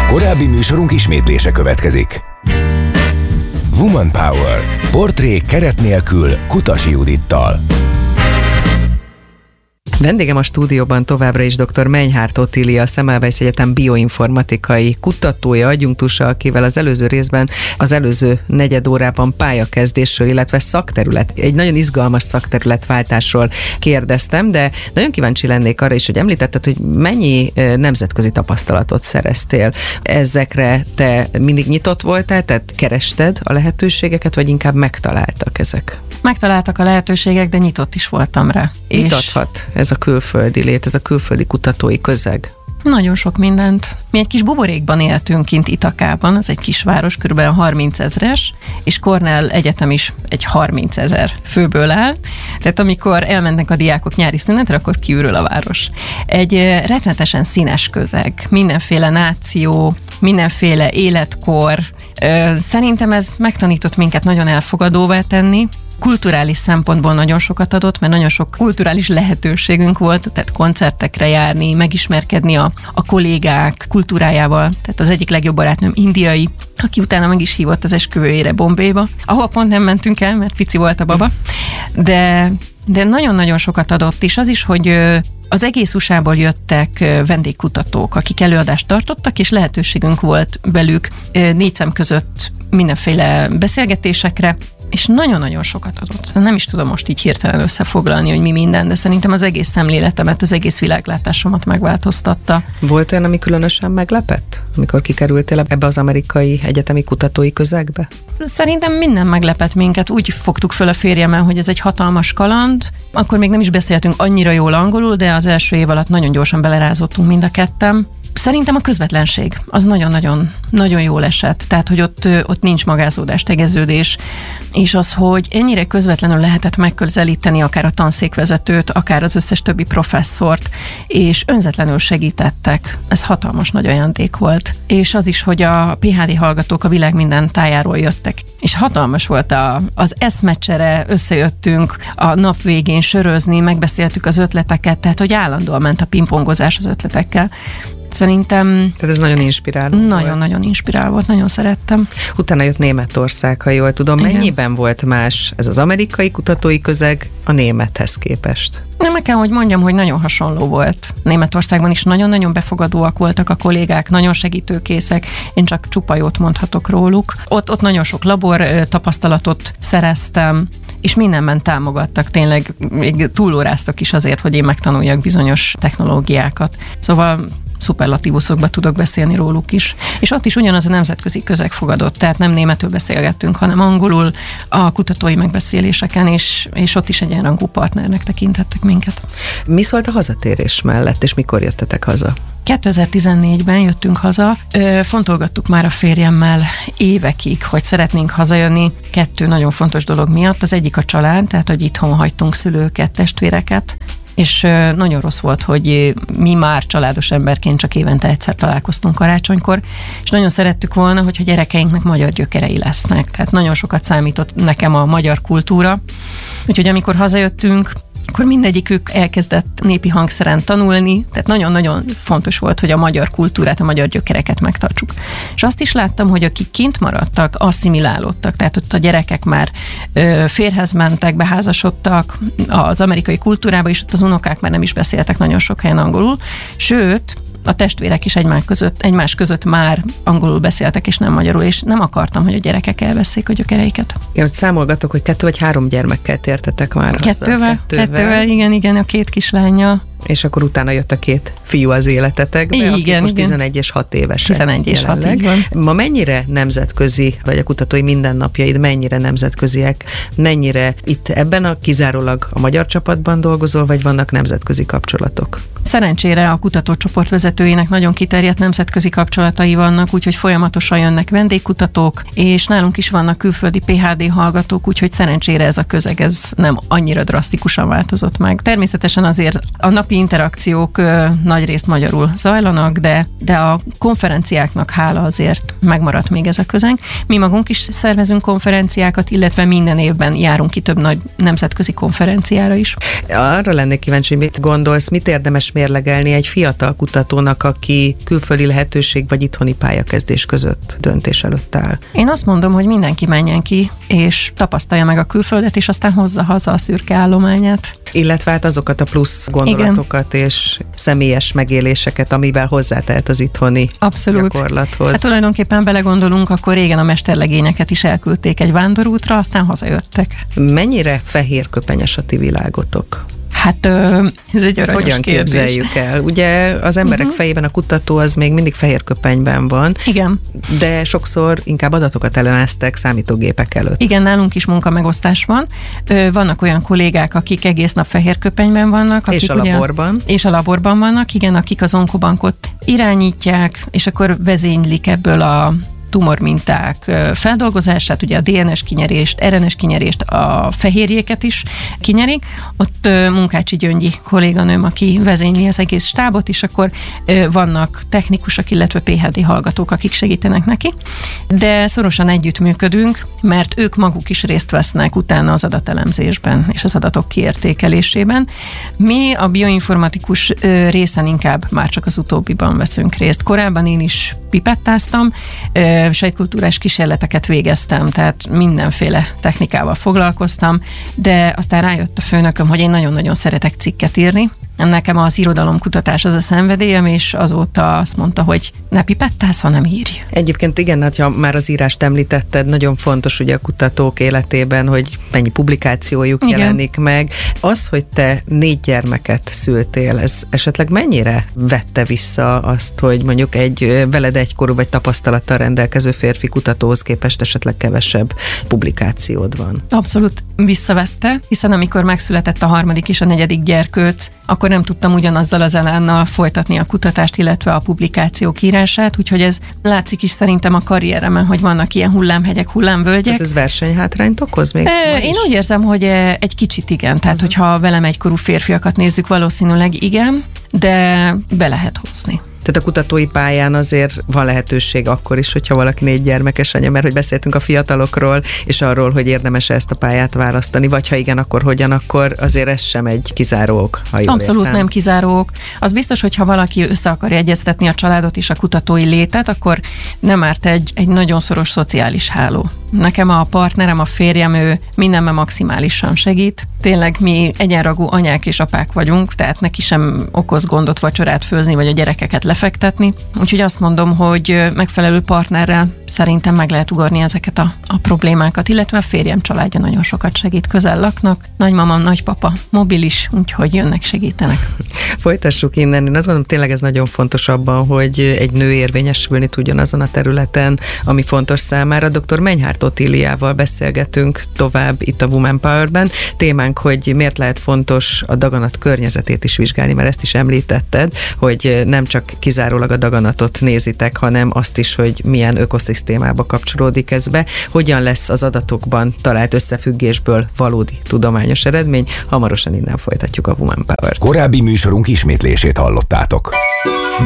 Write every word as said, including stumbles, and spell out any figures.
Korábbi műsorunk ismétlése következik. Woman Power. Portrék keret nélkül Kutasi Judittal. Vendégem a stúdióban továbbra is dr. Menyhárt Otília, a Semmelweis Egyetem bioinformatikai kutatója, adjunktusa, akivel az előző részben, az előző negyed órában pályakezdésről, illetve szakterület, egy nagyon izgalmas szakterületváltásról kérdeztem, de nagyon kíváncsi lennék arra is, hogy említetted, hogy mennyi nemzetközi tapasztalatot szereztél. Ezekre te mindig nyitott voltál, tehát kerested a lehetőségeket, vagy inkább megtaláltak ezek? Megtaláltak a lehetőségek, de nyitott is voltam rá. Mit adhat ez a külföldi lét, ez a külföldi kutatói közeg? Nagyon sok mindent. Mi egy kis buborékban éltünk kint Itakában, az egy kisváros, körülbelül harmincezres, és Cornell Egyetem is egy harmincezer főből áll. Tehát amikor elmennek a diákok nyári szünetre, akkor kiürül a város. Egy rettenetesen színes közeg, mindenféle náció, mindenféle életkor. Szerintem ez megtanított minket nagyon elfogadóvá tenni. Kulturális szempontból nagyon sokat adott, mert nagyon sok kulturális lehetőségünk volt, tehát koncertekre járni, megismerkedni a, a kollégák kultúrájával. Tehát az egyik legjobb barátnőm indiai, aki utána meg is hívott az esküvőjére Bombayba, ahol pont nem mentünk el, mert pici volt a baba. De, de nagyon-nagyon sokat adott, és az is, hogy az egész u es á-ból jöttek vendégkutatók, akik előadást tartottak, és lehetőségünk volt velük négy szem között mindenféle beszélgetésekre, és nagyon-nagyon sokat adott. Nem is tudom most így hirtelen összefoglalni, hogy mi minden, de szerintem az egész szemléletemet, az egész világlátásomat megváltoztatta. Volt olyan, ami különösen meglepett, amikor kikerültél ebbe az amerikai egyetemi kutatói közegbe? Szerintem minden meglepett minket. Úgy fogtuk föl a férjemmel, hogy ez egy hatalmas kaland. Akkor még nem is beszéltünk annyira jól angolul, de az első év alatt nagyon gyorsan belerázottunk mind a ketten. Szerintem a közvetlenség az nagyon-nagyon nagyon jól esett, tehát hogy ott, ott nincs magázódás, tegeződés, és az, hogy ennyire közvetlenül lehetett megközelíteni akár a tanszékvezetőt, akár az összes többi professzort, és önzetlenül segítettek. Ez hatalmas nagy ajándék volt. És az is, hogy a pé há dé hallgatók a világ minden tájáról jöttek. És hatalmas volt a, az eszmecsere, összejöttünk a nap végén sörözni, megbeszéltük az ötleteket, tehát hogy állandóan ment a pingpongozás az ötletekkel. Szerintem... Tehát ez nagyon inspiráló Nagyon-nagyon inspiráló volt, nagyon szerettem. Utána jött Németország, ha jól tudom. Igen. Mennyiben volt más ez az amerikai kutatói közeg a némethez képest? Nem, meg kell, hogy mondjam, hogy nagyon hasonló volt. Németországban is nagyon-nagyon befogadóak voltak a kollégák, nagyon segítőkészek, én csak csupa jót mondhatok róluk. Ott, ott nagyon sok labor tapasztalatot szereztem, és mindenben támogattak, tényleg még túlóráztak is azért, hogy én megtanuljak bizonyos technológiákat. Szóval szuperlatívuszokba tudok beszélni róluk is. És ott is ugyanaz a nemzetközi közeg fogadott, tehát nem németül beszélgettünk, hanem angolul a kutatói megbeszéléseken, és, és ott is egyenrangú partnernek tekintettek minket. Mi szólt a hazatérés mellett, és mikor jöttetek haza? kétezer-tizennégyben jöttünk haza, fontolgattuk már a férjemmel évekig, hogy szeretnénk hazajönni kettő nagyon fontos dolog miatt. Az egyik a család, tehát hogy itthon hagytunk szülőket, testvéreket, és nagyon rossz volt, hogy mi már családos emberként csak évente egyszer találkoztunk karácsonykor, és nagyon szerettük volna, hogyha gyerekeinknek magyar gyökerei lesznek. Tehát nagyon sokat számított nekem a magyar kultúra. Úgyhogy amikor hazajöttünk, akkor mindegyikük elkezdett népi hangszeren tanulni, tehát nagyon-nagyon fontos volt, hogy a magyar kultúrát, a magyar gyökereket megtartsuk. És azt is láttam, hogy akik kint maradtak, asszimilálódtak, tehát ott a gyerekek már ö, férhez mentek, beházasodtak az amerikai kultúrába, és ott az unokák már nem is beszéltek nagyon sok helyen angolul, sőt, a testvérek is egymás között, egymás között már angolul beszéltek, és nem magyarul, és nem akartam, hogy a gyerekek elveszik a gyökereiket. Én hogy számolgatok, hogy kettő vagy három gyermekkel tértetek már. Kettővel, kettővel, kettővel, igen, igen, a két kislánya. És akkor utána jött a két fiú az életetekbe, igen, akik most igen. tizenegy és hat évesek. tizenegy és hat, így van. Ma mennyire nemzetközi, vagy a kutatói mindennapjaid mennyire nemzetköziek, mennyire itt ebben a kizárólag a magyar csapatban dolgozol, vagy vannak nemzetközi kapcsolatok? Szerencsére a kutatócsoport vezetőjének nagyon kiterjedt nemzetközi kapcsolatai vannak, úgyhogy folyamatosan jönnek vendégkutatók, és nálunk is vannak külföldi pé há dé hallgatók, úgyhogy szerencsére ez a közeg ez nem annyira drasztikusan változott meg. Természetesen azért a napi napi interakciók ö, nagyrészt magyarul zajlanak, de, de a konferenciáknak hála azért megmaradt még ez a közeg. Mi magunk is szervezünk konferenciákat, illetve minden évben járunk ki több nagy nemzetközi konferenciára is. Arra lennék kíváncsi, hogy mit gondolsz, mit érdemes mérlegelni egy fiatal kutatónak, aki külföldi lehetőség vagy itthoni pályakezdés között döntés előtt áll? Én azt mondom, hogy mindenki menjen ki, és tapasztalja meg a külföldet, és aztán hozza haza a szürke állományát. Illetve hát azokat a plusz gondolatokat Igen. és személyes megéléseket, amivel hozzátehet az itthoni Abszolút. gyakorlathoz. Hát tulajdonképpen belegondolunk, akkor régen a mesterlegényeket is elküldték egy vándorútra, aztán hazajöttek. Mennyire fehérköpenyes a ti világotok? Hát ez egy aranyos Hogyan kérdés. képzeljük el? Ugye az emberek uh-huh. fejében a kutató az még mindig fehér köpenyben van. Igen. De sokszor inkább adatokat előáztek számítógépek előtt. Igen, nálunk is munkamegosztás van. Vannak olyan kollégák, akik egész nap fehér köpenyben vannak. Akik és a laborban. Ugye, és a laborban vannak, igen, akik az onkobankot irányítják, és akkor vezénylik ebből a tumorminták feldolgozását, ugye a dé en es kinyerést, er en es kinyerést, a fehérjéket is kinyerik. Ott Munkácsi Gyöngyi kolléganőm, aki vezényli az egész stábot, és akkor vannak technikusok, illetve pé há dé hallgatók, akik segítenek neki. De szorosan együttműködünk, mert ők maguk is részt vesznek utána az adatelemzésben és az adatok kiértékelésében. Mi a bioinformatikus részen inkább már csak az utóbbiban veszünk részt. Korábban én is pipettáztam, sejtkultúrás kísérleteket végeztem, tehát mindenféle technikával foglalkoztam, de aztán rájött a főnököm, hogy én nagyon-nagyon szeretek cikket írni. Nekem az irodalomkutatás az a szenvedélyem, és azóta azt mondta, hogy ne pipettáz, hanem írj. Egyébként igen, ha már az írást említetted, nagyon fontos ugye a kutatók életében, hogy mennyi publikációjuk igen. jelenik meg. Az, hogy te négy gyermeket szültél, ez esetleg mennyire vette vissza azt, hogy mondjuk egy veled egykorú vagy tapasztalattal rendelkező férfi kutatóhoz képest esetleg kevesebb publikációd van? Abszolút visszavette, hiszen amikor megszületett a harmadik és a negyedik gyerkőc, akkor nem tudtam ugyanazzal az elánnal folytatni a kutatást, illetve a publikációk írását, úgyhogy ez látszik is szerintem a karrieremen, hogy vannak ilyen hullámhegyek, hullámvölgyek. Tehát ez versenyhátrányt okoz még? E, én úgy érzem, hogy egy kicsit igen, tehát uh-huh. hogyha velem egykorú férfiakat nézzük, valószínűleg igen, de be lehet hozni. Tehát a kutatói pályán azért van lehetőség akkor is, hogyha valaki négy gyermekes anya, mert hogy beszéltünk a fiatalokról, és arról, hogy érdemes ezt a pályát választani, vagy ha igen, akkor hogyan, akkor azért ez sem egy kizáró ok, ha jól Abszolút értem. nem kizáró ok. Az biztos, hogy ha valaki össze akarja egyeztetni a családot és a kutatói létet, akkor nem árt egy, egy nagyon szoros szociális háló. Nekem a partnerem, a férjem, ő mindenben maximálisan segít. Tényleg mi egyenragú anyák és apák vagyunk, tehát neki sem okoz gondot vacsorát főzni, vagy a gyerekeket lefektetni. Úgyhogy azt mondom, hogy megfelelő partnerrel szerintem meg lehet ugorni ezeket a, a problémákat, illetve a férjem családja nagyon sokat segít, közel laknak, nagymamam, nagypapa mobilis, úgyhogy jönnek, segítenek. Folytassuk innen. Én azt gondolom, tényleg ez nagyon fontos abban, hogy egy nő érvényesülni tudjon azon a területen, ami fontos számára. doktor Menyhárt Otíliával beszélgetünk tovább itt a Woman Power-ben. Témánk, hogy miért lehet fontos a daganat környezetét is vizsgálni, mert ezt is említetted, hogy nem csak kizárólag a daganatot nézitek, hanem azt is, hogy milyen ökoszisztémába kapcsolódik ez be, hogyan lesz az adatokban talált összefüggésből valódi tudományos eredmény. Hamarosan innen folytatjuk a Woman Power-t. Korábbi műsorunk ismétlését hallottátok.